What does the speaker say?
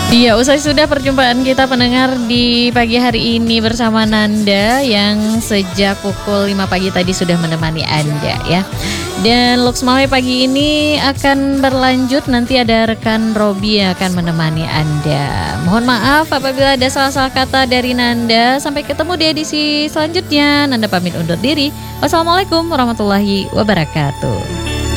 Iya, usai sudah perjumpaan kita pendengar di pagi hari ini bersama Nanda yang sejak pukul 5 pagi tadi sudah menemani Anda ya. Dan Lux Mawai pagi ini akan berlanjut, nanti ada rekan Robi yang akan menemani Anda. Mohon maaf apabila ada salah-salah kata dari Nanda. Sampai ketemu di edisi selanjutnya. Nanda pamit undur diri. Wassalamualaikum warahmatullahi wabarakatuh.